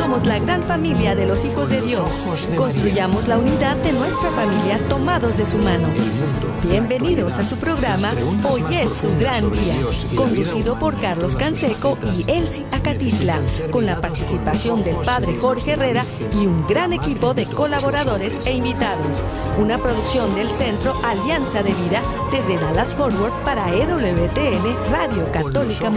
Somos la gran familia de los hijos de Dios. Construyamos la unidad de nuestra familia tomados de su mano. Bienvenidos a su programa Hoy es tu gran día, conducido por Carlos Canseco y Elsie Acatitla, con la participación del padre Jorge Herrera y un gran equipo de colaboradores e invitados. Una producción del Centro Alianza de Vida desde Dallas Fort Worth para EWTN Radio Católica Mundial.